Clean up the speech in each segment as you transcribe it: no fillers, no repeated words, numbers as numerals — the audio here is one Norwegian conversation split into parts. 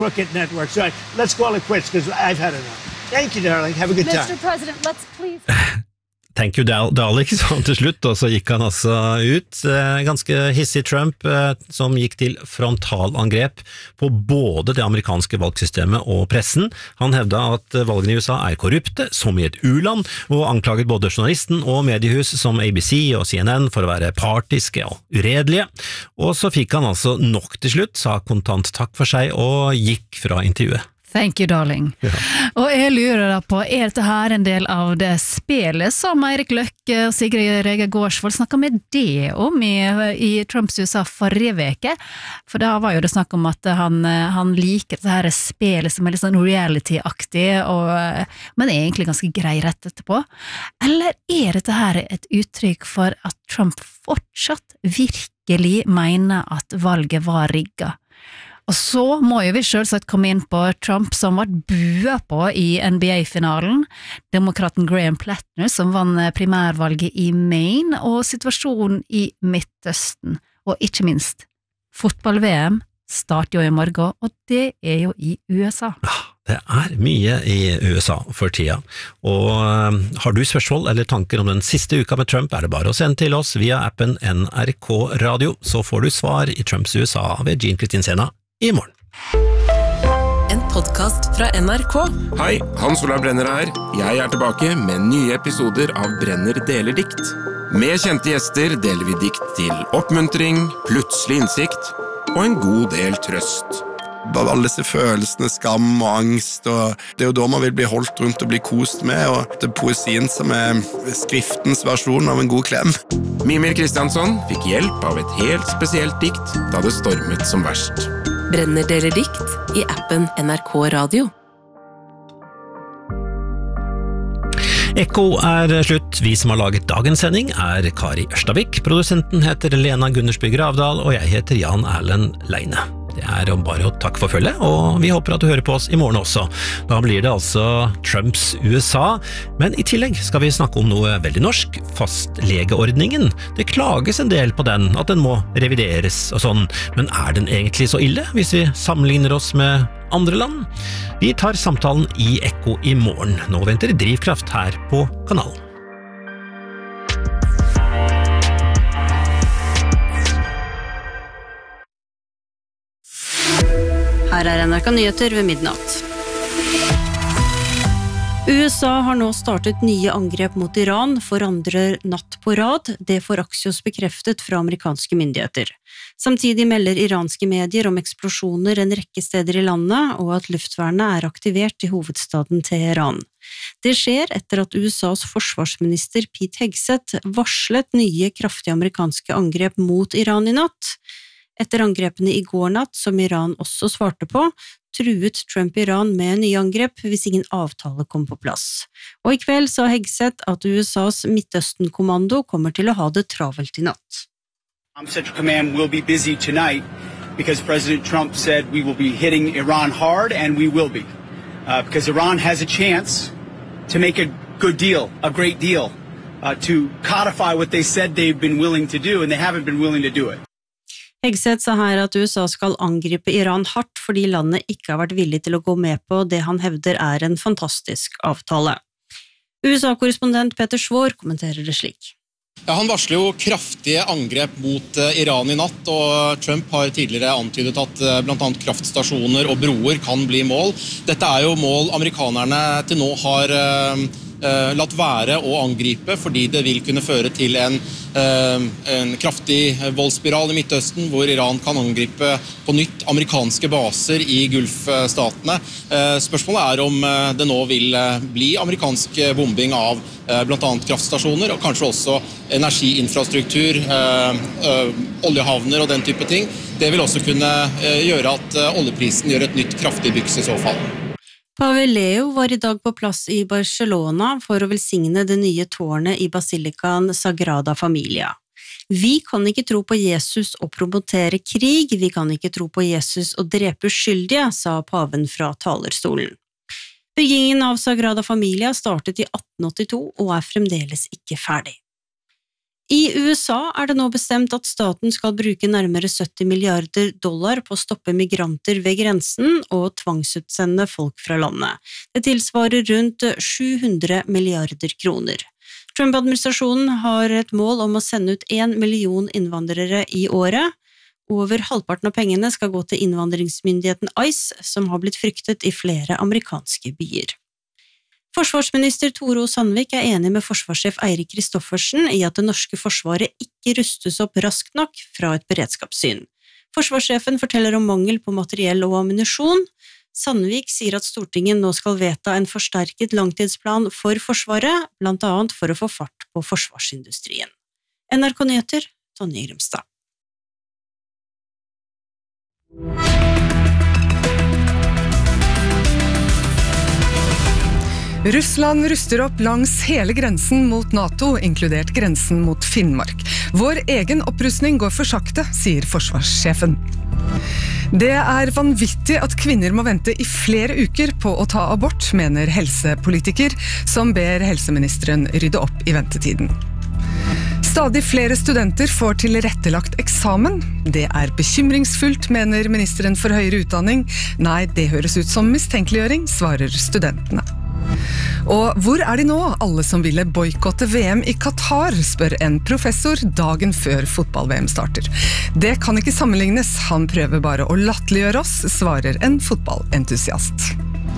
Crooked network. So let's call it quits because I've had enough. Thank you, darling. Have a good time. Mr. President, let's please... Thank you, darling, sånn til slutt, og så gikk han altså ut, ganske hissig Trump, som gikk til frontalangrep på både det amerikanske valgsystemet og pressen. Han hevda at valgene i USA korrupte, som i et u-land, og anklaget både journalisten og mediehus som ABC og CNN for å være partiske og uredelige. Og så fikk han altså nok til slutt, sa kontant takk for seg og gikk fra intervjuet. Thank you, darling. Ja. Og jeg lurer da på, dette her en del av det spelet som Eirik Løkke og Sigrid Rege Gårdsvold snakket med det om i Trumps USA forrige veke? For da var jo det snakk om at han liker dette her spelet som litt sånn reality-aktig, men egentlig ganske grei rett etterpå. Eller dette her et uttrykk for at Trump fortsatt virkelig mener at valget var rigget? Og så må jo vi selvsagt komme inn på Trump som var buet på i NBA-finalen, demokraten Graham Plattner som vann primærvalget i Maine, og situasjonen i Midtøsten, og ikke minst fotball-VM starter jo i morgen, og det jo i USA. Det mye i USA for tida, og har du spørsmål eller tanker om den siste uka med Trump, det bare å sende til oss via appen NRK Radio, så får du svar i Trumps USA ved Jean Kristin Sena i morgen. En podcast fra NRK. Hei, Hans Olav Brenner her. Jeg tilbake med nye episoder av Brenner deler dikt. Med kjente gjester deler vi dikt til oppmuntring, plutselig innsikt og en god del trøst. Bare alle disse følelsene, skam og angst, og det jo da man vil bli holdt rundt og bli kost med, og det poesien som skriftens versjon av en god klem. Mimir Kristiansson fikk hjelp av et helt spesielt dikt da det stormet som verst. Brenner deler dikt i appen NRK Radio. Ekko slutt. Vi som har laget dagens sending Kari Ørstavik, produsenten heter Lena Gundersby Gravdal, og jeg heter Jan Erlend Leine. Det bare å takke for følget, og vi håper at du hører på oss i morgen også. Da blir det altså Trumps USA, men i tillegg skal vi snakke om noe veldig norsk, fastlegeordningen. Det klages en del på den, at den må revideres og sånn, men den egentlig så ille hvis vi sammenligner oss med andre land? Vi tar samtalen i Ekko i morgen. Nå venter Drivkraft her på kanalen. Her NRK Nyheter ved midnatt. USA har nå startet nye angrep mot Iran for andre natt på rad. Det får Axios bekreftet fra amerikanske myndigheter. Samtidig melder iranske medier om eksplosjoner en rekke steder i landet, og at luftvernet aktivert i hovedstaden Teheran. Det skjer etter at USAs forsvarsminister Pete Hegseth varslet nye kraftige amerikanske angrep mot Iran i natt. Etter angrepene i går natt, som Iran også svarte på, truet Trump Iran med nye angrep hvis ingen avtale kom på plass. Og i kveld sa Hegseth at USAs Midtøsten-kommando kommer til å ha det travelt i natt. Central Command will be busy tonight because President Trump said we will be hitting Iran hard, and we will be. Because Iran has a chance to make a good deal, a great deal, to codify what they said they've been willing to do, and they haven't been willing to do it. Hegseth sa her at USA skal angripe Iran hardt fordi landet ikke har vært villig til å gå med på det han hevder en fantastisk avtale. USA-korrespondent Peter Svår kommenterer det slik. Ja, han varsler jo kraftige angrep mot Iran i natt, og Trump har tidligere antydet at blant annet kraftstasjoner og broer kan bli mål. Dette jo mål amerikanerne til nå har latt være å angripe, fordi det vil kunne føre til en kraftig voldsspiral i Midtøsten, hvor Iran kan angripe på nytt amerikanske baser i Gulfstatene. Spørsmålet om det nå vil bli amerikansk bombing av blant annet kraftstasjoner, og kanskje også energiinfrastruktur, oljehavner og den type ting. Det vil også kunne gjøre at oljeprisen gjør et nytt kraftig byks i så fall. Pave Leo var i dag på plass i Barcelona for å velsigne det nye tårnet i Basilicaen Sagrada Familia. Vi kan ikke tro på Jesus og promotere krig, vi kan ikke tro på Jesus og drepe uskyldige, sa paven fra talerstolen. Byggingen av Sagrada Familia startet i 1882 og fremdeles ikke ferdig. I USA det nå bestemt at staten skal bruke nærmere $70 milliarder på å stoppe migranter ved grensen og tvangsutsende folk fra landet. Det tilsvarer rundt 700 milliarder kroner. Trump-administrasjonen har et mål om å sende ut 1 million innvandrere i året. Over halvparten av pengene skal gå til innvandringsmyndigheten ICE, som har blitt fryktet i flere amerikanske byer. Forsvarsminister Tore O. Sandvik enig med forsvarssjef Eirik Kristoffersen i at det norske forsvaret ikke rustes opp raskt nok fra et beredskapssyn. Forsvarssjefen forteller om mangel på materiell og ammunisjon. Sandvik sier at Stortinget nå skal vedta en forsterket langtidsplan for Forsvaret, blant annet for å få fart på forsvarsindustrien. NRK Nyheter, Tonje Grimstad. Russland ruster opp langs hele grensen mot NATO, inkludert grensen mot Finnmark. Vår egen opprustning går for sakte, sier forsvarssjefen. Det vanvittig at kvinner må vente i flere uker på å ta abort, mener helsepolitiker, som ber helseministeren rydde opp i ventetiden. Stadig flere studenter får tilrettelagt eksamen. Det bekymringsfullt, mener ministeren for høyere utdanning. Nei, det høres ut som mistenkeliggjøring, svarer studentene. Og hvor de nå, alle som ville boykotte VM i Qatar, spør en professor dagen før fotball-VM starter. Det kan ikke sammenlignes, han prøver bare å latterliggjøre oss, svarer en fotballentusiast.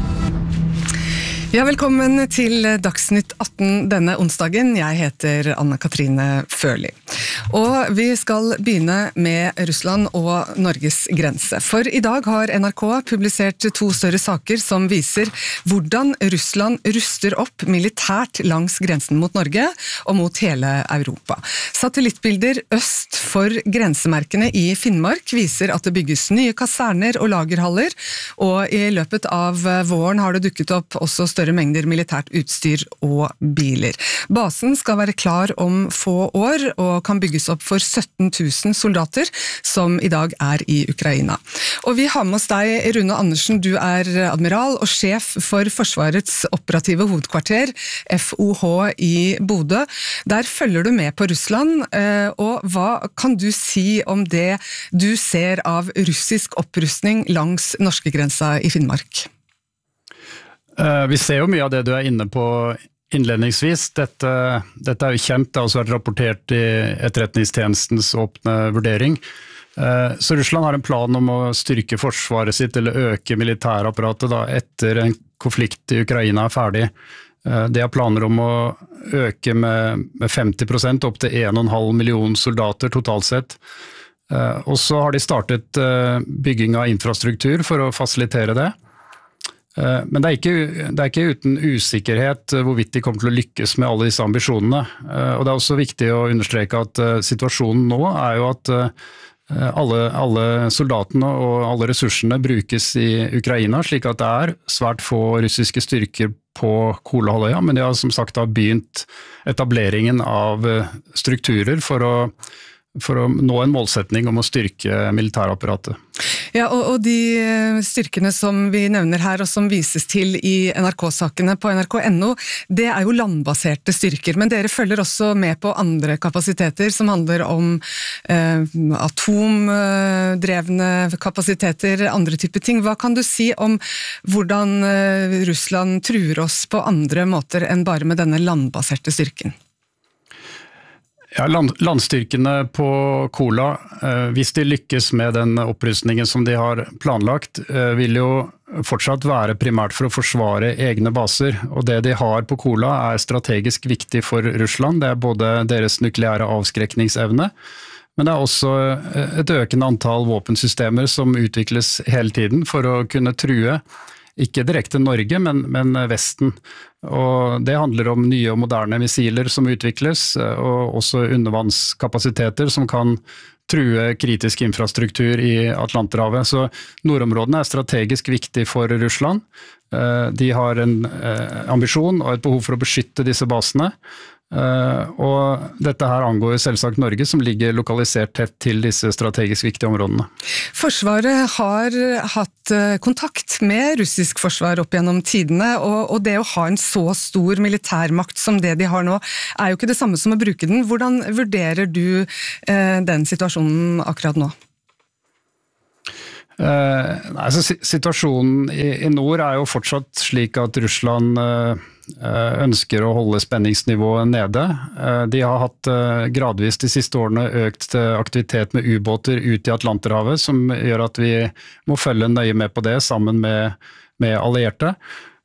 Ja, velkommen til Dagsnytt 18 denne onsdagen. Jeg heter Anna-Katrine Førli. Og vi skal begynne med Russland og Norges grense. For i dag har NRK publisert 2 større saker som viser hvordan Russland ruster opp militært langs grensen mot Norge og mot hele Europa. Satellittbilder øst for grensemerkene i Finnmark viser at det bygges nye kaserner og lagerhaller, og i løpet av våren har det dukket opp også større mengder militært utstyr og biler. Basen skal være klar om få år og kan bygges opp for 17 000 soldater som i dag i Ukraina. Og vi har med oss deg, Rune Andersen, du admiral og sjef for Forsvarets operative hovedkvarter, FOH i Bodø. Der følger du med på Russland, og hva kan du si om det du ser av russisk opprustning langs norskegrensa i Finnmark? Vi ser jo mye av det du inne på innledningsvis. Dette jo kjent, det har også vært rapportert i etterretningstjenestens åpne vurdering. Så Russland har en plan om å styrke forsvaret sitt, eller øke militærapparatet etter en konflikt i Ukraina ferdig. Det har planer om å øke med 50% opp til 1,5 million soldater totalt sett. Og så har de startet bygging av infrastruktur for å fasilitere det. Men det ikke uten usikkerhet hvorvidt de kommer til å lykkes med alle disse ambisjonene. Og det også viktig å understreke at situasjonen nå jo at alle soldatene og alle ressursene brukes i Ukraina, slik at det svært få russiske styrker på Kolahalvøya, men de har som sagt begynt etableringen av strukturer for å nå en målsetning om å styrke militærapparatet. Ja, og de styrkene som vi nevner her, og som vises til i NRK-sakene på nrk.no, det jo landbaserte styrker, men dere følger også med på andre kapasiteter som handler om atomdrevne kapasiteter, andre typer ting. Hva kan du si om hvordan Russland truer oss på andre måter enn bare med denne landbaserte styrken? Ja, landstyrkene på Kola, hvis de lykkes med den opprustningen som de har planlagt, vil jo fortsatt være primært for å forsvare egne baser. Og det de har på Kola strategisk viktig for Russland. Det både deres nukleære avskrekningsevne, men det også et økende antall våpensystemer som utvikles hele tiden for å kunne true ikke direkte Norge, men Vesten. Og det handler om nye og moderne missiler som utvikles, og også undervannskapasiteter som kan true kritisk infrastruktur i Atlanterhavet. Så nordområdene strategisk viktig for Russland. De har en ambisjon og et behov for å beskytte disse basene. Og dette her angår selvsagt Norge, som ligger lokalisert tett til disse strategisk viktige områdene. Forsvaret har hatt kontakt med russisk forsvar opp gjennom tidene, og det å ha en så stor militærmakt som det de har nå, er jo ikke det samme som å bruke den. Hvordan vurderer du den situasjonen akkurat nå? Situasjonen i nord er jo fortsatt slik at Russland ønsker å holde spenningsnivået nede. De har hatt gradvis de siste årene økt aktivitet med ubåter ut i Atlanterhavet, som gjør at vi må følge nøye med på det sammen med allierte.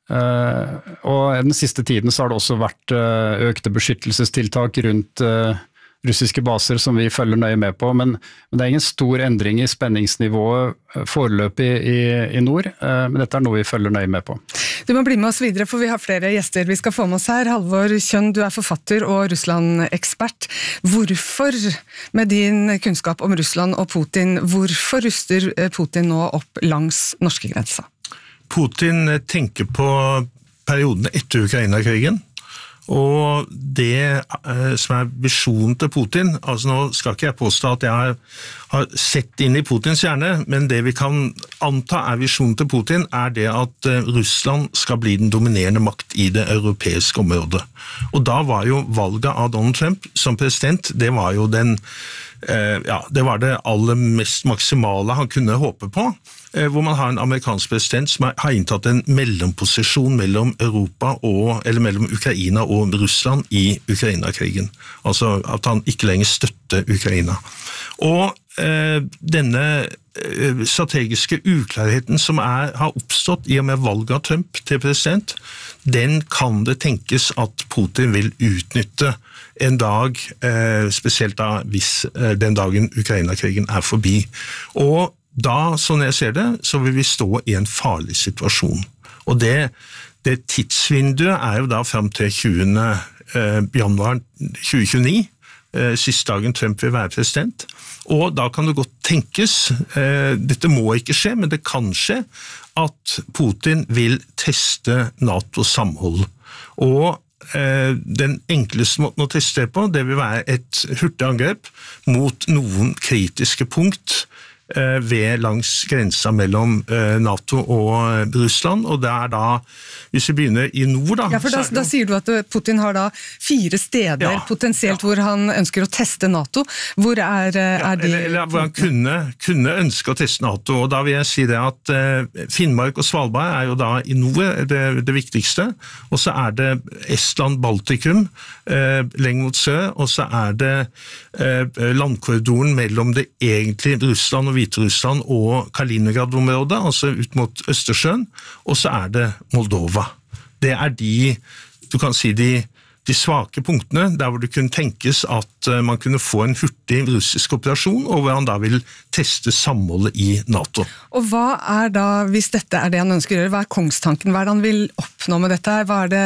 Og den siste tiden så har det også vært økte beskyttelsestiltak rundt russiske baser som vi følger nøye med på, men det er ingen stor endring i spenningsnivået foreløpig i nord, men dette er noe vi følger nøye med på. Du må bli med oss videre, for vi har flere gjester vi skal få med oss her. Halvor Kjønn, du er forfatter og Russland-ekspert. Hvorfor, med din kunnskap om Russland og Putin, hvorfor ruster Putin nå opp langs norske grenser? Putin tenker på perioden etter Ukraina-krigen, og det som er visjonen til Putin, altså nå skal ikke jeg påstå at jeg har sett inn i Putins hjerne, men det vi kan anta er visjonen til Putin, er det at Russland skal bli den dominerende makt i det europeiske området. Og da var jo valget av Donald Trump som president, det var jo det var det aller mest maksimale han kunne håpe på, hvor man har en amerikansk president som har inntatt en mellomposisjon mellom mellom Ukraina og Russland i Ukraina-krigen. Altså at han ikke lenger støtter Ukraina. Og denne strategiske uklarheten som har oppstått i og med valget av Trump til president, den kan det tenkes at Putin vil utnytte en dag, spesielt da hvis den dagen Ukraina-krigen er forbi. Og da, sånn jeg ser det, så vil vi stå i en farlig situasjon. Og det tidsvinduet er jo da frem til 20. januar 2029, siste dagen Trump vil være president. Og da kan det godt tenkes, dette må ikke skje, men det kan skje, at Putin vil teste NATOs samhold. Og den enkleste måten å teste det på, det vil være et hurtig angrep mot noen kritiske punkt ved langs grensa mellom NATO og Russland, og det er da, hvis vi begynner i nord da... Ja, for da sier du at Putin har da 4 steder potensielt hvor han ønsker å teste NATO. Hvor er de? Eller hvor han kunne ønske å teste NATO, og da vil jeg si det at Finnmark og Svalbard er jo da i nord det viktigste, og så er det Estland, Baltikum, lenger mot sør, og så er det landkorridoren mellom det egentlige Russland og Hviterussland og Kaliningrad-området, altså ut mot Østersjøen, og så er det Moldova. Det er du kan si de svake punktene, der hvor det kunne tenkes at man kunne få en hurtig russisk operasjon, og hvor han da vil teste samholdet i NATO. Og hva er da, hvis dette er det han ønsker å gjøre, hva er kongstanken? Hva er det han vil oppnå med dette? Hva er det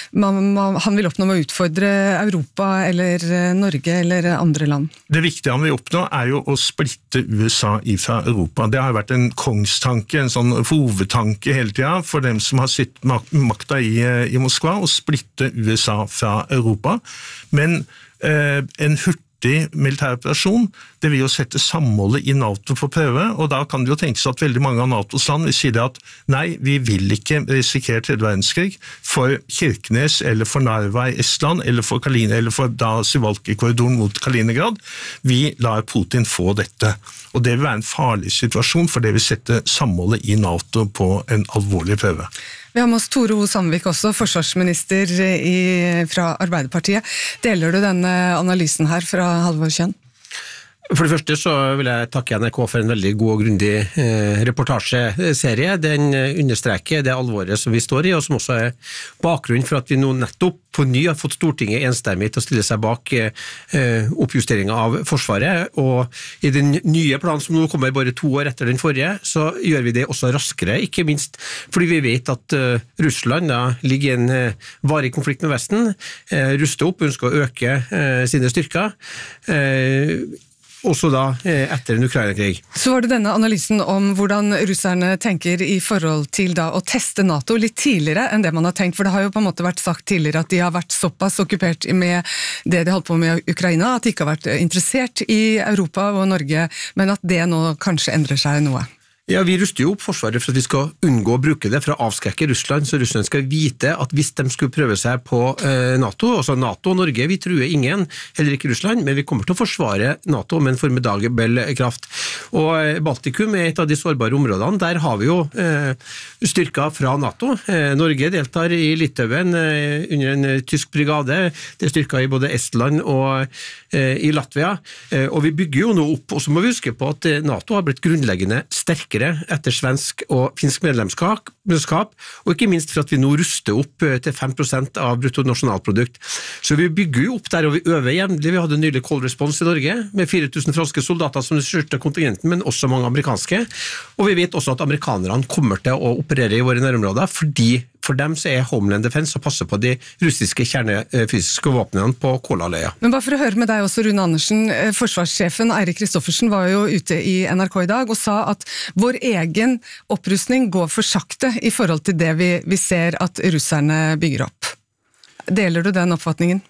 han vil oppnå med å utfordre Europa, eller Norge, eller andre land? Det viktige han vil oppnå er jo å splitte USA fra Europa. Det har vært en kongstanke, en sånn hovedtanke hele tiden, for dem som har sitt makta i Moskva, å splitte USA fra Europa, men en hurtig militær operasjon, det vil jo sette samholdet i NATO på prøve, og da kan det jo tenkes at veldig mange av NATOs land vil si det at nei, vi vil ikke risikere 3. verdenskrig for Kirkenes, eller for Narva i Estland, eller for Kaliningrad, eller for da Suwalki-korridoren mot Kaliningrad. Vi lar Putin få dette, og det vil være en farlig situasjon, for det vil sette samholdet i NATO på en alvorlig prøve. Vi har med oss Tore O. Sandvik også, forsvarsminister fra Arbeiderpartiet. Deler du denne analysen her fra Halvor Kjønn? For det første så vil jeg takke NRK for en veldig god og grundig reportasjeserie. Den understreker det alvoret som vi står i, og som også er bakgrunnen for at vi nå nettopp på ny har fått Stortinget enstemmig til å stille seg bak oppjusteringen av Forsvaret, og i den nye planen som nå kommer bare 2 år etter den forrige, så gjør vi det også raskere, ikke minst fordi vi vet at Russland da ligger i en varig konflikt med Vesten, ruster opp, ønsker å øke sine styrker, også da etter en Ukraina-krig. Så var det denne analysen om hvordan russerne tenker i forhold til da å teste NATO litt tidligere enn det man har tenkt, for det har jo på en måte vært sagt tidligere at de har vært såpass okkupert med det de holdt på med i Ukraina, at de ikke har vært interessert i Europa og Norge, men at det nå kanskje endrer seg noe. Ja, vi ruster jo opp forsvaret for at vi skal unngå å bruke det for å avskrekke Russland, så Russland skal vite at hvis de skulle prøve seg på NATO, altså NATO og Norge, vi truer ingen, heller ikke Russland, men vi kommer til å forsvare NATO med en formidabel kraft. Og Baltikum er et av de sårbare områdene, der har vi jo styrker fra NATO. Norge deltar i Litauen under en tysk brigade, det er styrker i både Estland og i Latvia, og vi bygger jo nå opp, og så må vi huske på at NATO har blitt grunnleggende sterkere etter svensk og finsk medlemskap, og ikke minst for at vi nå ruster opp til 5% av bruttonasjonalprodukt. Så vi bygger jo opp der, og vi øver jevnlig. Vi hadde nylig Cold Response i Norge, med 4000 franske soldater som det største kontingenten, men også mange amerikanske. Og vi vet også at amerikanerne kommer til å operere i våre nærområder, fordi for dem så er Homeland Defense å passe på de russiske kjernefysiske våpnene på Kolahalvøya. Men bare for å høre med deg også, Rune Andersen, forsvarssjefen Eirik Kristoffersen var jo ute i NRK i dag og sa at vår egen opprustning går for sakte i forhold til det vi ser at russerne bygger opp. Deler du den oppfatningen?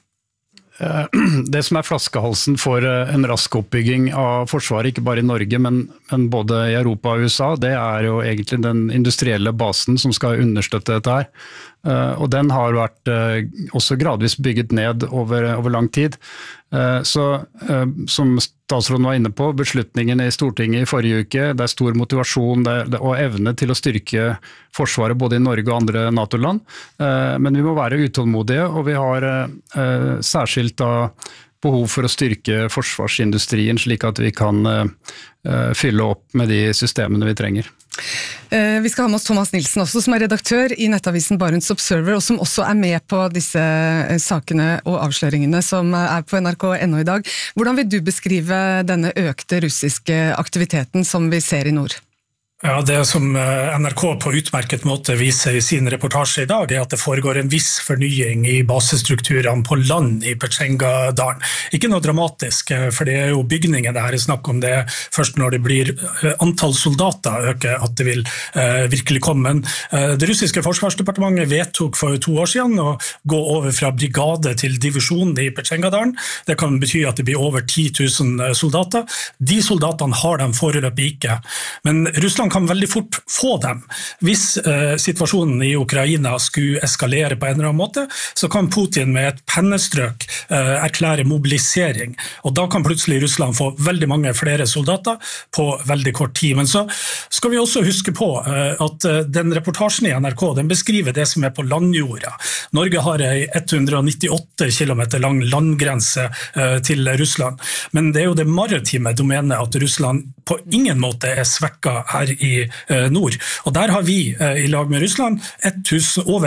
Det som er flaskehalsen for en rask oppbygging av forsvaret, ikke bare i Norge, men både i Europa og USA, det er jo egentlig den industrielle basen som skal understøtte dette her. Og den har vært også gradvis bygget ned over lang tid. Så som statsråden var inne på, beslutningen i Stortinget i forrige uke, det er stor motivasjon og evne til å styrke forsvaret både i Norge og andre NATO-land, men vi må være utålmodige, og vi har særskilt da behov for å styrke forsvarsindustrien slik at vi kan fylle opp med de systemene vi trenger. Vi skal ha med oss Thomas Nilsen også, som er redaktør i nettavisen Barents Observer, og som også er med på disse sakene og avsløringene som er på NRK.no i dag. Hvordan vil du beskrive denne økte russiske aktiviteten som vi ser i nord? Ja, det som NRK på utmerket måte viser i sin reportasje i dag, er at det foregår en viss fornying i basestrukturene på land i Petsjengadalen. Ikke noe dramatisk, for det er jo bygningen det her er snakk om. Det er først når det blir antall soldater øker at det vil virkelig komme. Men det russiske forsvarsdepartementet vedtok for 2 år siden å gå over fra brigade til divisjon i Petsjengadalen. Det kan bety at det blir over 10 000 soldater. De soldatene har de foreløpig ikke. Men Russland kan veldig fort få dem. Hvis situasjonen i Ukraina skulle eskalere på en eller annen måte, så kan Putin med et pennestrøk erklære mobilisering. Og da kan plutselig Russland få veldig mange flere soldater på veldig kort tid. Men så skal vi også huske på at den reportasjen i NRK, den beskriver det som er på landjorda. Norge har en 198 kilometer lang landgrense til Russland. Men det er jo det maritime domenet at Russland på ingen måte er svekket her i nord. Og der har vi i lag med Russland over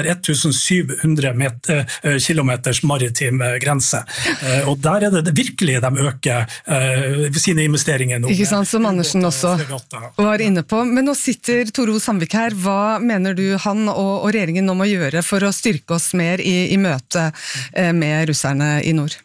1700 kilometers maritim grense. Og der er det virkelig de øker sine investeringer nå. Ikke sant, som Andersen også var inne på. Men nå sitter Tore O. Sandvik her. Hva mener du han og regjeringen nå må gjøre for å styrke oss mer i møte med russerne i nord?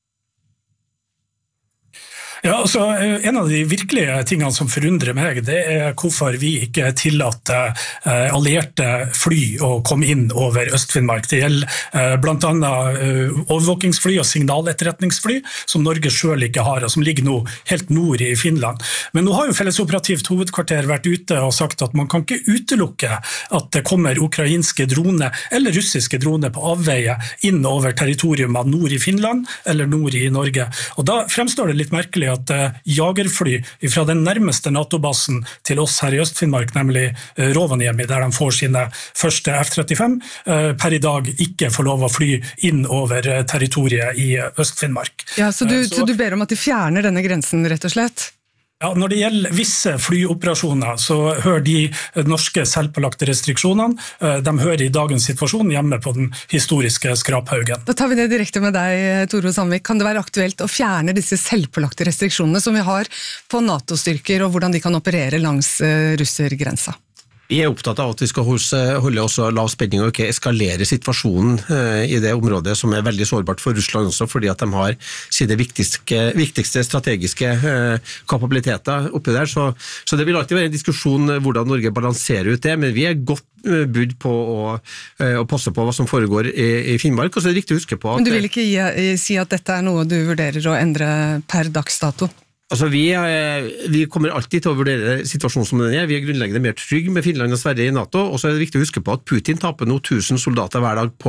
Ja, altså, en av de virkelige tingene som forundrer meg, det er hvorfor vi ikke tillater allierte fly å komme inn over Øst-Finnmark. Det gjelder blant annet overvåkingsfly og signaletterretningsfly, som Norge selv ikke har, og som ligger nå helt nord i Finland. Men nå har jo Fellesoperativt hovedkvarter vært ute og sagt at man kan ikke utelukke at det kommer ukrainske droner eller russiske droner på avveie inn over territorium av nord i Finland eller nord i Norge. Og da fremstår det litt merkelig at jagerfly fra den nærmeste NATO-basen til oss her i Øst-Finnmark, nemlig Rovaniemi, der de får sine første F-35, per i dag ikke får lov å fly inn over territoriet i Øst-Finnmark. Ja, så du ber om at de fjerner denne grensen, rett og slett? Ja, når det gjelder visse flyoperasjoner, så hører de norske selvpålagte restriksjonene, de hører i dagens situasjon hjemme på den historiske skraphaugen. Da tar vi det direkte med deg, Tore O. Sandvik. Kan det være aktuelt å fjerne disse selvpålagte restriksjonene som vi har på NATO-styrker, og hvordan de kan operere langs russergrensa? Vi opptatt av at vi skal holde også lav spenning og ikke eskalere situasjonen i det området som veldig sårbart for Russland også, fordi at de har sine viktigste strategiske kapabiliteter oppi der. Så det vil alltid være en diskusjon hvordan Norge balanserer ut det, men vi godt budd på å passe på hva som foregår i Finnmark, og så det viktig å huske på at... Men du vil ikke si at dette noe du vurderer å endre per dagsdato? Altså vi kommer alltid til å vurdere situasjonen som den vi grunnleggende mer trygg med Finland og Sverige i NATO, og så det viktig å huske på at Putin taper nå 1000 soldater hver dag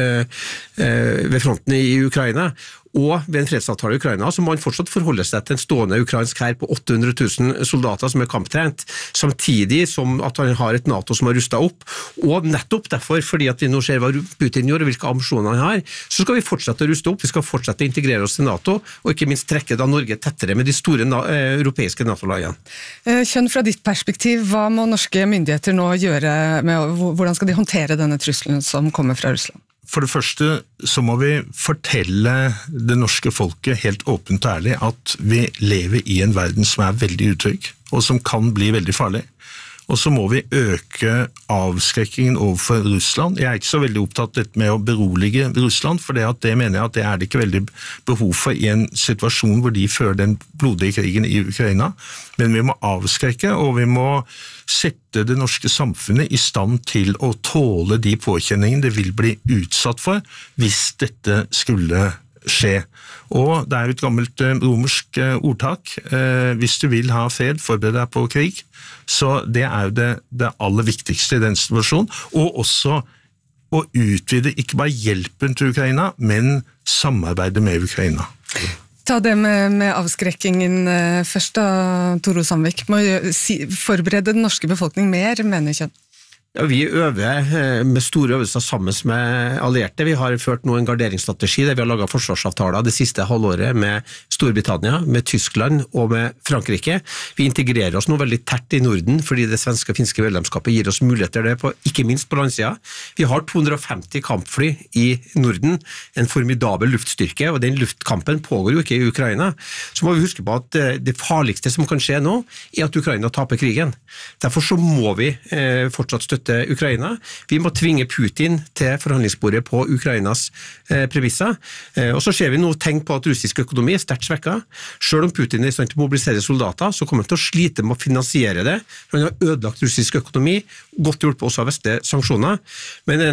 ved fronten i Ukraina, og ved en fredsavtale i Ukraina, så må man fortsatt forholde seg til en stående ukrainsk hær på 800 000 soldater som kamptrent, samtidig som at han har et NATO som har rustet opp, og nettopp derfor, fordi at vi nå ser hva Putin gjør og hvilke ambisjoner han har, så skal vi fortsette å ruste opp, vi skal fortsette å integrere oss til NATO, og ikke minst trekke da Norge tettere med de store europeiske NATO-lagene. Kjønn, fra ditt perspektiv, hva må norske myndigheter nå gjøre med, hvordan skal de håndtere denne trusselen som kommer fra Russland? For det første så må vi fortelle det norske folket helt åpent og ærlig at vi lever i en verden som veldig utrygg, og som kan bli veldig farlig. Og så må vi øke avskrekkingen overfor Russland. Jeg ikke så veldig opptatt dette med å berolige Russland, for det mener jeg at det det ikke veldig behov for i en situasjon hvor de fører den blodige krigen i Ukraina. Men vi må avskrekke, og vi må sette det norske samfunnet i stand til å tåle de påkjenningene det vil bli utsatt for hvis dette skulle skje. Og det jo et gammelt romersk ordtak, hvis du vil ha fred, forbered deg på krig. Så det jo det aller viktigste i den situasjonen, og også å utvide ikke bare hjelpen til Ukraina, men samarbeidet med Ukraina. Ta det med avskrekkingen først da, Tore Sandvik. Må forberede den norske befolkning mer, mener Kjønn? Ja, vi øver med store øvelser sammen med allierte. Vi har ført nå en garderingsstrategi der vi har laget forsvarsavtaler det siste halvåret med Storbritannia, med Tyskland og med Frankrike. Vi integrerer oss nå veldig tett i Norden, fordi det svenske og finske medlemskapet gir oss muligheter det, ikke minst på landsida. Vi har 250 kampfly i Norden, en formidabel luftstyrke, og den luftkampen pågår jo ikke i Ukraina. Så må vi huske på at det farligste som kan skje nå, at Ukraina taper krigen. Derfor så må vi fortsatt støtte Ukraina. Vi må tvinge Putin til forhandlingsbordet på Ukrainas premisser. Og så ser vi nå tegn på at russisk økonomi sterkt svekket. Selv om Putin i stand til å mobilisere soldater, så kommer han til å slite med å finansiere det. Han har ødelagt russisk økonomi, godt hjulpet også av vestlige sanksjoner. Men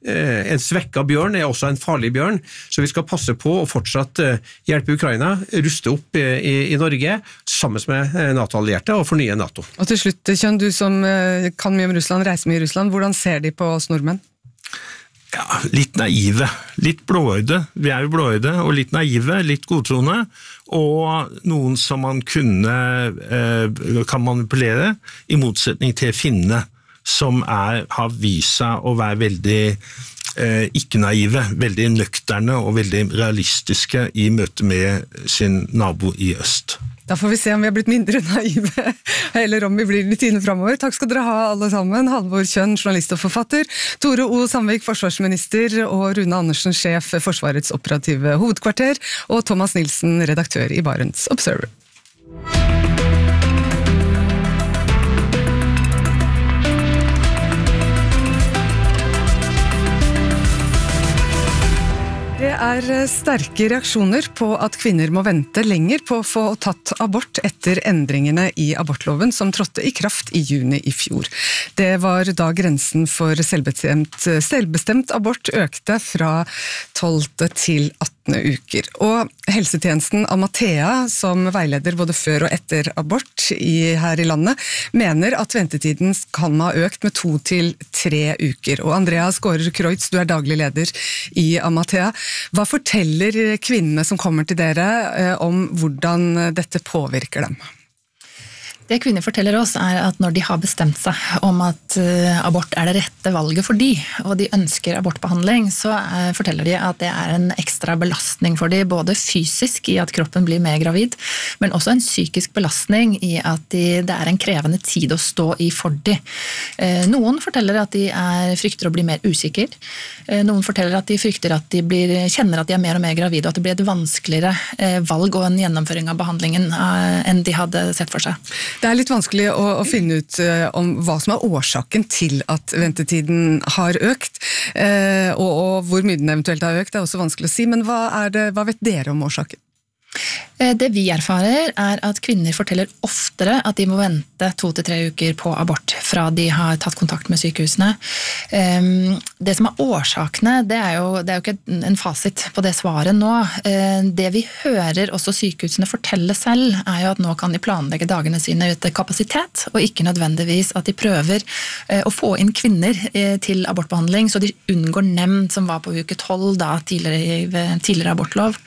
en svekket bjørn også en farlig bjørn, så vi skal passe på å fortsatt hjelpe Ukraina, ruste opp i Norge, sammen med NATO-allierte og fornye NATO. Og til slutt, Kjønn, du som kan mye om Russland, reiser mye i Russland, hvordan ser de på oss nordmenn? Ja, litt naive, litt blåøyde. Vi jo blåøyde, og litt naive, litt godtroende, og noen som man kan manipulere, i motsetning til finnene, som har vist seg å være veldig ikke naive, veldig nøkterne og veldig realistiske i møte med sin nabo i øst. Da får vi se om vi har blitt mindre naive, eller om vi blir litt inne fremover. Takk skal dere ha alle sammen. Halvor Kjønn, journalist og forfatter, Tore O. Sandvik, forsvarsminister, og Rune Andersen, sjef Forsvarets operative hovedkvarter, og Thomas Nilsen, redaktør i Barents Observer. Det sterke reaksjoner på at kvinner må vente lenger på å få tatt abort etter endringene i abortloven som trådte i kraft i juni i fjor. Det var da grensen for selvbestemt abort økte fra 12. til 18. uker. Og helsetjenesten Amathea, som veileder både før og etter abort her i landet, mener at ventetiden kan ha økt med 2 til 3 uker. Og Andrea Skårer-Kreutz, du daglig leder i Amathea. Hva forteller kvinnene som kommer til dere om hvordan dette påvirker dem? Det kvinner forteller oss at når de har bestemt seg om at abort det rette valget for de, og de ønsker abortbehandling, så forteller de at det en ekstra belastning for de, både fysisk i at kroppen blir mer gravid, men også en psykisk belastning i at det en krevende tid å stå i for de. Noen forteller at de frykter å bli mer usikker. Noen forteller at de frykter at de kjenner at de mer og mer gravide, og at det blir et vanskeligere valg og en gjennomføring av behandlingen enn de hadde sett for seg. Det litt vanskelig å finne ut om hva som årsaken til at ventetiden har økt, og hvor mye den eventuelt har økt, det også vanskelig å si, men hva vet dere om årsaken? Det vi erfarer at kvinner forteller oftere at de må vente 2 til 3 uker på abort fra de har tatt kontakt med sykehusene. Det som årsakene, det jo ikke en fasit på det svaret nå. Det vi hører også sykehusene fortelle selv jo at nå kan de planlegge dagene sine etter kapasitet, og ikke nødvendigvis at de prøver å få inn kvinner til abortbehandling, så de unngår nemnd som var på uke 12 da, tidligere abortlov.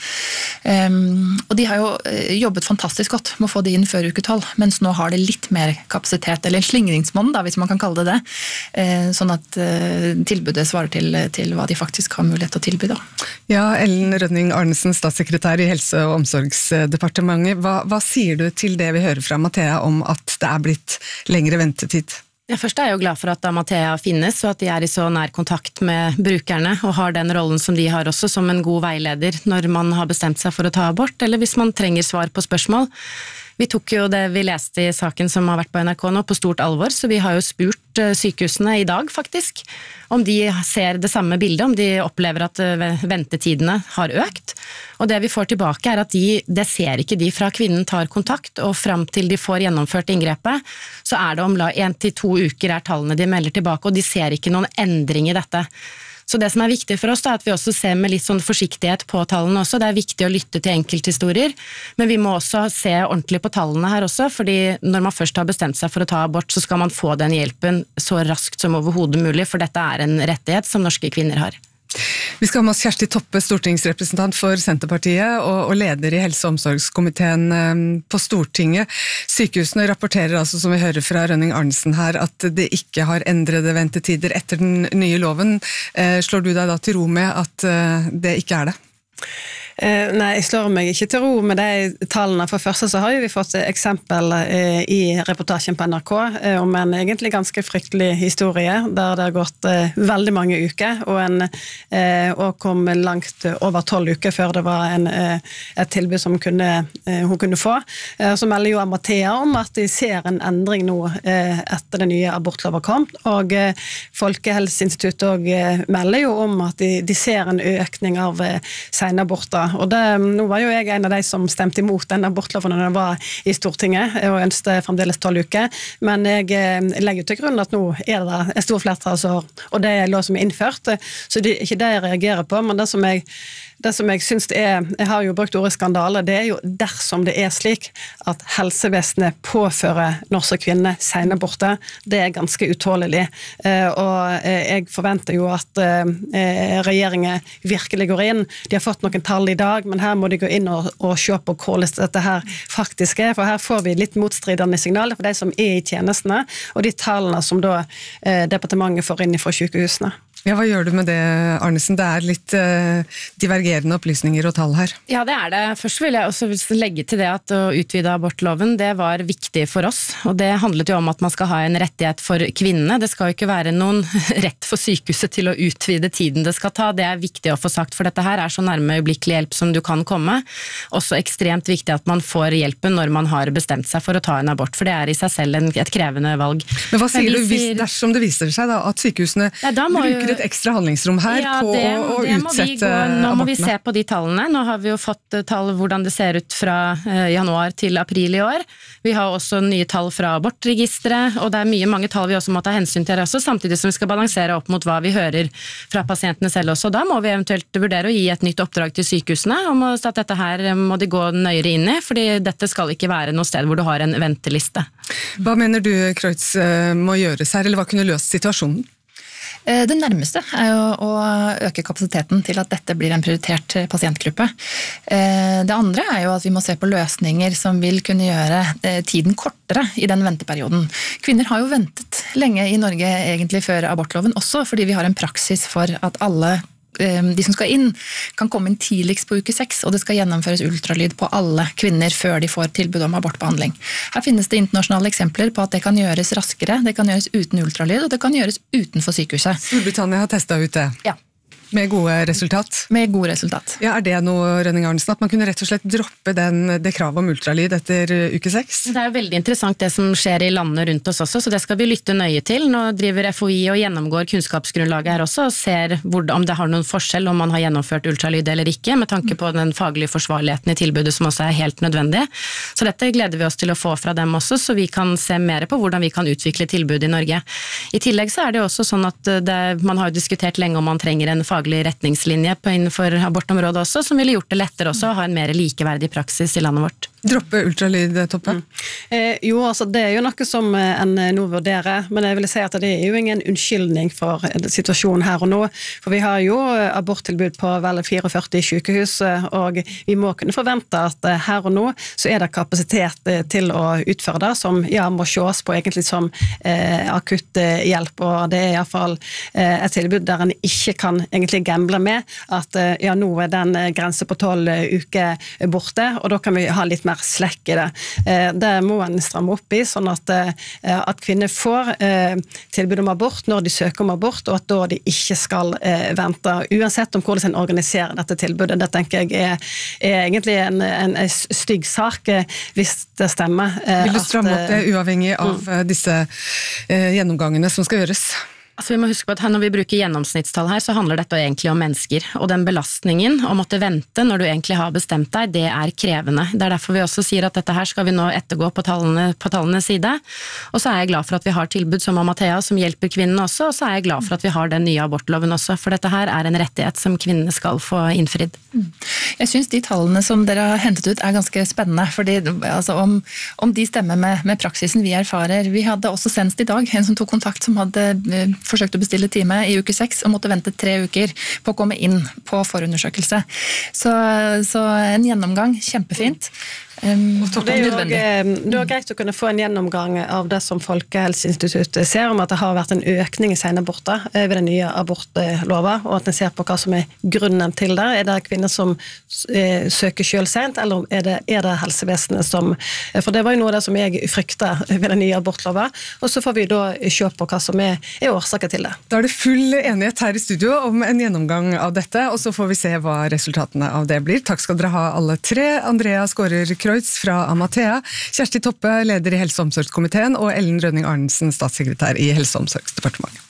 Og de har jo jobbet fantastisk godt med å få det inn før uke 12, mens nå har det litt mer kapasitet, eller en slingringsmonn da, hvis man kan kalle det det, sånn at tilbudet svarer til hva de faktisk har mulighet til å tilby da. Ja, Ellen Rønning Arnesen, statssekretær i Helse- og omsorgsdepartementet. Hva sier du til det vi hører fra Mathea om at det blitt lengre ventetid? Først jeg jo glad for at Mathea finnes, og at de i så nær kontakt med brukerne, og har den rollen som de har også, som en god veileder når man har bestemt seg for å ta abort, eller hvis man trenger svar på spørsmål. Vi tok jo det vi leste i saken som har vært på NRK nå på stort alvor, så vi har jo spurt sykehusene i dag faktisk, om de ser det samme bildet, om de opplever at ventetidene har økt. Og det vi får tilbake at det ser ikke de fra kvinnen tar kontakt, og frem til de får gjennomført inngrepet, så det om 1 til 2 uker tallene de melder tilbake, og de ser ikke noen endring i dette. Så det som viktig for oss at vi også ser med litt sånn forsiktighet på tallene også. Det viktig å lytte til enkelthistorier, men vi må også se ordentlig på tallene her også, fordi når man først har bestemt seg for å ta abort, så skal man få den hjelpen så raskt som overhodet mulig, for dette en rettighet som norske kvinner har. Vi skal ha med oss Kjersti Toppe, stortingsrepresentant for Senterpartiet og leder i helse- og omsorgskomiteen på Stortinget. Sykehusene rapporterer altså, som vi hører fra Rønning Arnesen her, at det ikke har endrede ventetider etter den nye loven. Slår du deg da til ro med at det ikke det? Nei, jeg slår meg ikke til ro med de tallene. For første så har vi fått eksempel i reportasjen på NRK om en egentlig ganske fryktelig historie, der det har gått veldig mange uker, og kom langt over 12 uker før det var et tilbud som hun kunne få. Så melder jo Mathea om at de ser en endring nå etter den nye abortloven kom, og Folkehelseinstituttet også melder jo om at de ser en økning av senaborter. Og nå var jo jeg en av de som stemte imot den abortloven når den var i Stortinget, og ønsket fremdeles 12 uker, men jeg legger til grunn at nå det et stor flertall, og det lov som innført, så det ikke det jeg reagerer på, men det som jeg synes jeg har jo brukt ordet skandale, det jo dersom det slik at helsevesenet påfører norske kvinner senaborter, det ganske utålelig, og jeg forventer jo at regjeringen virkelig går inn. De har fått noen tall i dag, men her må de gå inn og se på hvordan dette her faktisk for her får vi litt motstridende signaler for de som i tjenestene, og de tallene som da departementet får inn fra sykehusene. Ja, hva gjør du med det, Arnesen? Det litt divergerende opplysninger og tall her. Ja, det det. Først vil jeg også legge til det at å utvide abortloven, det var viktig for oss, og det handlet jo om at man skal ha en rettighet for kvinnene. Det skal jo ikke være noen rett for sykehuset til å utvide tiden det skal ta. Det viktig å få sagt, for dette her så nærme øyeblikkelig hjelp som du kan komme. Også ekstremt viktig at man får hjelpen når man har bestemt seg for å ta en abort, for det i seg selv et krevende valg. Men hva sier du dersom det viser seg da, at sykehusene bruker et ekstra handlingsrom her på å utsette abortene? Nå må vi se på de tallene. Nå har vi jo fått tall hvordan det ser ut fra januar til april i år. Vi har også nye tall fra abortregisteret, og det mange tall vi også må ta hensyn til også, samtidig som vi skal balansere opp mot hva vi hører fra pasientene selv også. Da må vi eventuelt vurdere å gi et nytt oppdrag til sykehusene om at dette her må de gå nøyere inn i, fordi dette skal ikke være noe sted hvor du har en venteliste. Hva mener du, Kreutz, må gjøres her, eller hva kunne løst situasjonen? Det nærmeste jo å øke kapasiteten til at dette blir en prioritert pasientgruppe. Det andre jo at vi må se på løsninger som vil kunne gjøre tiden kortere i den venteperioden. Kvinner har jo ventet lenge i Norge egentlig før abortloven, også fordi vi har en praksis for at alle de som skal inn, kan komme inn tidligst på uke 6, og det skal gjennomføres ultralyd på alle kvinner før de får tilbud om abortbehandling. Her finnes det internasjonale eksempler på at det kan gjøres raskere, det kan gjøres uten ultralyd, og det kan gjøres utenfor sykehuset. Storbritannia har testet ut det. Ja. Med gode resultat? Med gode resultat. Ja, det noe, Rønning Arnesen, at man kunne rett og slett droppe det kravet om ultralyd etter uke 6? Det jo veldig interessant det som skjer i landene rundt oss også, så det skal vi lytte nøye til. Nå driver FHI og gjennomgår kunnskapsgrunnlaget her også, og ser om det har noen forskjell om man har gjennomført ultralyd eller ikke, med tanke på den faglige forsvarligheten i tilbudet som også helt nødvendig. Så dette gleder vi oss til å få fra dem også, så vi kan se mer på hvordan vi kan utvikle tilbud i Norge. I tillegg så det også sånn at man har jo diskutert lenge om man trenger en faglig retningslinje innenfor abortområdet også, som ville gjort det lettere også å ha en mer likeverdig praksis i landet vårt. Droppe ultralyd, Toppe? Jo, altså det jo noe som en nå vurderer, men jeg vil si at det jo ingen unnskyldning for situasjonen her og nå, for vi har jo aborttilbud på vel 44 sykehus, og vi må kunne forvente at her og nå så det kapasitet til å utføre det, som må ses på egentlig som akutt hjelp, og det I hvert fall et tilbud der en ikke kan egentlig gamble med at nå den grense på 12 uker borte, og da kan vi ha litt mer slekk I det. Det må en stramme opp I, sånn at kvinner får tilbud om abort når de søker om abort, og at da de ikke skal vente, uansett om hvordan en organiserer dette tilbudet. Det tenker jeg egentlig en stygg sak, hvis det stemmer. Vil du stramme opp det uavhengig av disse gjennomgangene som skal gjøres? Altså vi må huske på at når vi bruker gjennomsnittstall her, så handler dette egentlig om mennesker, og den belastningen å måtte vente når du egentlig har bestemt deg, det krevende. Det derfor vi også sier at dette her skal vi nå ettergå på tallenes side, og så jeg glad for at vi har tilbud som Amathea, som hjelper kvinnene også, og så jeg glad for at vi har den nye abortloven også, for dette her en rettighet som kvinnene skal få innfridd. Jeg synes de tallene som dere har hentet ut ganske spennende, fordi altså, om de stemmer med praksisen vi erfarer. Vi hadde også senest I dag en som tok kontakt som hadde forsøkt å bestille time I uke 6 og måtte vente 3 uker på å komme inn på forundersøkelse. Så en gjennomgang, kjempefint. Det jo greit å kunne få en gjennomgang av det som Folkehelseinstituttet ser om at det har vært en økning I senaborter ved den nye abortlova, og at en ser på hva som grunnen til det. Det kvinner som søker selv sent, eller det helsevesenet som... For det var jo noe av det som jeg fryktet ved den nye abortlova, og så får vi da se på hva som årsaker til det. Da det full enighet her I studio om en gjennomgang av dette, og så får vi se hva resultatene av det blir. Takk skal dere ha alle tre. Andrea Skårer-Kreutz fra Amathea, Kjersti Toppe, leder I Helse- og omsorgskomiteen, og Ellen Rønning Arnesen, statssekretær I Helse- og omsorgsdepartementet.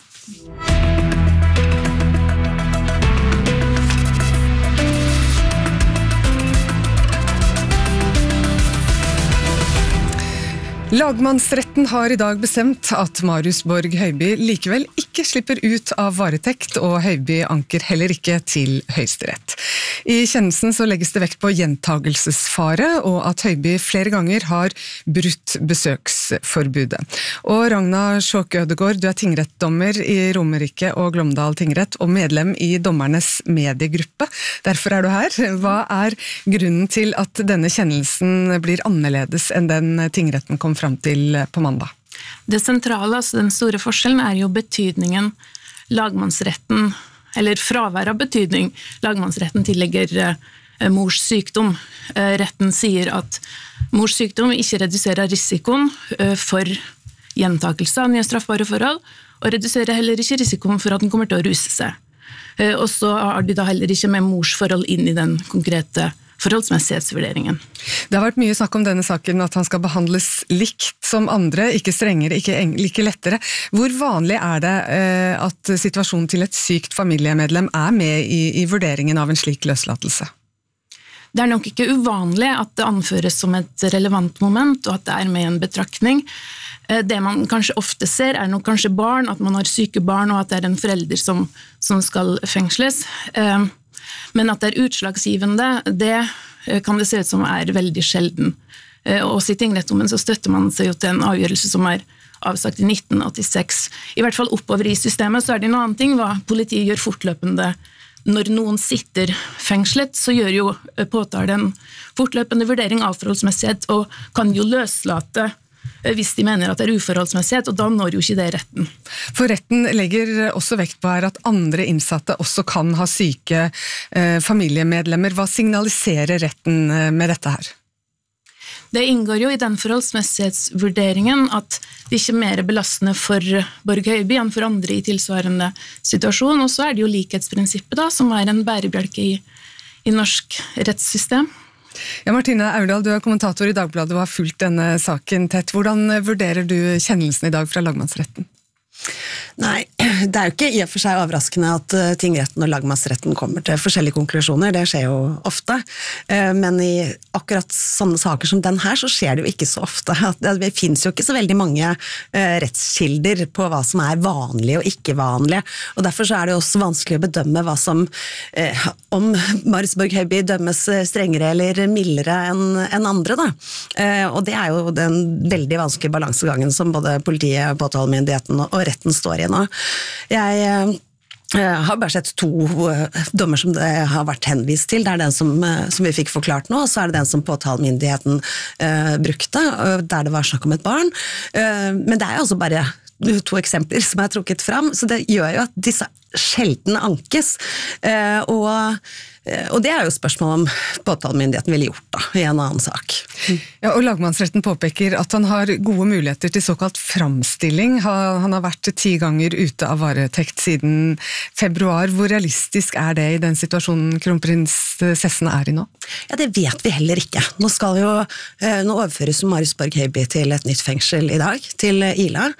Lagmannsretten har I dag bestemt at Marius Borg Høiby likevel ikke slipper ut av varetekt, og Høiby anker heller ikke til Høyesterett. I kjennelsen så legges det vekt på gjentagelsesfare, og at Høiby flere ganger har brutt besøksforbudet. Og Ragna Sjåke Ødegård, du tingrettdommer I Romerike og Glåmdal tingrett, og medlem I dommernes mediegruppe. Derfor du her. Hva grunnen til at denne kjennelsen blir annerledes enn den tingretten kom frem til på mandag? Det sentrale, altså den store forskjellen, jo betydningen lagmannsretten, eller fravær av betydning, lagmannsretten tillegger mors sykdom. Retten sier at mors sykdom ikke reduserer risikoen for gjentakelse av nye straffbare forhold, og reduserer heller ikke risikoen for at den kommer til å ruse seg. Og så har de da heller ikke med mors forhold inn I den konkrete forholdsmessighetsvurderingen. Det har vært mye snakk om denne saken, at han skal behandles likt som andre, ikke strengere, ikke lettere. Hvor vanlig det at situasjonen til et sykt familiemedlem med I vurderingen av en slik løslatelse? Det nok ikke uvanlig at det anføres som et relevant moment, og at det med en betraktning. Det man kanskje ofte ser nok kanskje barn, at man har syke barn, og at det en forelder som skal fengsles. Men at det utslagsgivende, det kan det se ut som veldig sjelden. Og I tingrettommen så støtter man seg jo til en avgjørelse som avsagt I 1986. I hvert fall oppover I systemet så det en annen ting hva politiet gjør fortløpende. Når noen sitter fengslet, så gjør jo påtalen fortløpende vurdering av forholdsmessighet, og kan jo løslate hvis de mener at det uforholdsmessighet, og da når jo ikke det retten. For retten legger også vekt på at andre innsatte også kan ha syke familiemedlemmer. Hva signaliserer retten med dette her? Det inngår jo i den forholdsmessighetsvurderingen at det ikke er mer belastende for Borg Høiby enn for andre i tilsvarende situasjon, og så er det jo likhetsprinsippet da, som er en bærebjelke i norsk rettssystem. Ja, Martine Aurdal, du er kommentator i Dagbladet og har fulgt denne saken tett. Hvordan vurderer du kjennelsen i dag fra lagmannsretten? Nei, det er jo ikke i og for seg overraskende at tingretten og lagmannsretten kommer til forskjellige konklusjoner, det skjer jo ofte, men i akkurat sånne saker som den her, så skjer det jo ikke så ofte. Det finnes jo ikke så veldig mange rettskilder på hva som er vanlig og ikke vanlig, og derfor så er det også vanskelig å bedømme hva som, om Marius Borg Høiby dømmes strengere eller mildere enn andre da. Og det er jo den veldig vanskelige balansegangen som både politiet, påtalemyndigheten og retten står i nå. Jeg har bare sett 2 dommer som det har vært henvist til. Det er den som vi fikk forklart nå, og så er det den som påtalemyndigheten brukte, der det var snakk om et barn. Men det er jo også bare 2 eksempler som er trukket fram, så det gjør jo at disse sjelden ankes, og det er jo spørsmål om påtalemyndigheten ville gjort da, i en annen sak. Ja, og lagmannsretten påpeker at han har gode muligheter til såkalt framstilling. Han har vært 10 ganger ute av varetekt siden februar. Hvor realistisk er det i den situasjonen kronprinsessen er i nå? Ja, det vet vi heller ikke. Nå overføres Marius Borg Høiby til et nytt fengsel i dag, til Ila,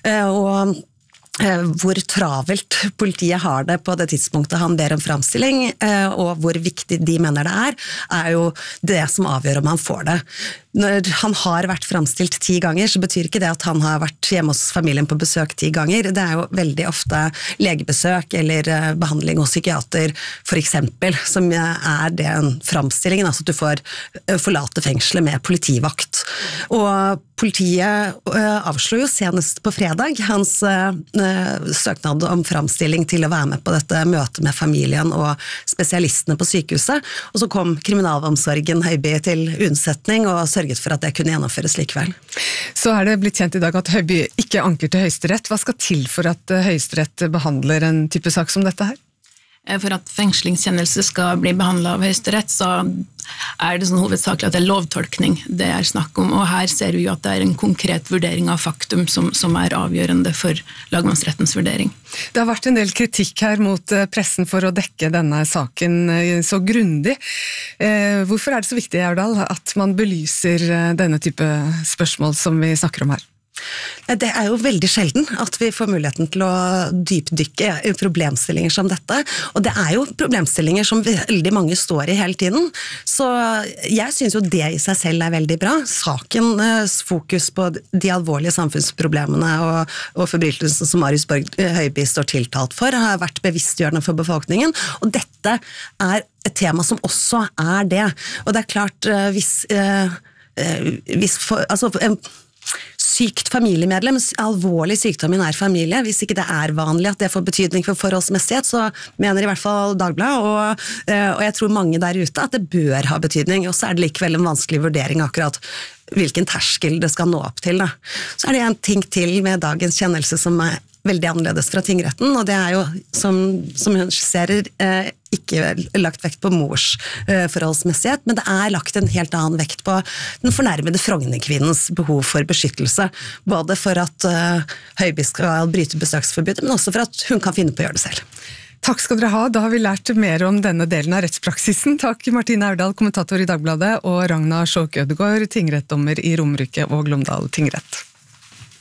og hvor travelt politiet har det på det tidspunktet han ber om framstilling, og hvor viktig de mener det er jo det som avgjør om han får det. Når han har vært framstilt 10 ganger, så betyr ikke det at han har vært hjemme hos familien på besøk 10 ganger. Det er jo veldig ofte legebesøk eller behandling hos psykiater, for eksempel, som er den framstillingen, altså at du får forlate fengselet med politivakt. Og politiet avslår jo senest på fredag hans søknad om framstilling til å være med på dette møtet med familien og spesialistene på sykehuset, og så kom kriminalomsorgen Høiby til unnsetning og sørget for at det kunne gjennomføres likevel. Så er det blitt kjent i dag at Høiby ikke anker til Høyesterett. Hva skal til for at Høyesterett behandler en type sak som dette her? For at fengslingskjennelse skal bli behandlet av Høyesterett, så er det sånn hovedsakelig at det er lovtolkning det er snakk om, og her ser vi jo at det er en konkret vurdering av faktum som er avgjørende for lagmannsrettens vurdering. Det har vært en del kritikk her mot pressen for å dekke denne saken så grundig. Hvorfor er det så viktig, Aurdal, at man belyser denne type spørsmål som vi snakker om her? Det er jo veldig sjelden at vi får muligheten til å dypdykke i problemstillinger som dette, og det er jo problemstillinger som veldig mange står i hele tiden, så jeg synes jo det i seg selv er veldig bra. Sakens fokus på de alvorlige samfunnsproblemene og forbrytelsen som Marius Borg Høiby står tiltalt for, har vært bevisstgjørende for befolkningen, og dette er et tema som også er det. Og det er klart, sykt familiemedlem, alvorlig sykdom i nær familie, hvis ikke det er vanlig at det får betydning for forholdsmessighet, så mener i hvert fall Dagbladet, og jeg tror mange der ute, at det bør ha betydning, og så er det likevel en vanskelig vurdering akkurat hvilken terskel det skal nå opp til. Da. Så er det en ting til med dagens kjennelse som er veldig annerledes fra tingretten, og det er jo, som hun skisserer, ikke lagt vekt på mors forholdsmessighet, men det er lagt en helt annen vekt på den fornærmede Frogner-kvinnens behov for beskyttelse, både for at Høiby skal bryte besøksforbudet, men også for at hun kan finne på å gjøre det selv. Takk skal dere ha, da har vi lært mer om denne delen av rettspraksisen. Takk Martine Aurdal, kommentator i Dagbladet, og Ragnar Skjåk Ødegård, tingrettdommer i Romerike og Glåmdal tingrett.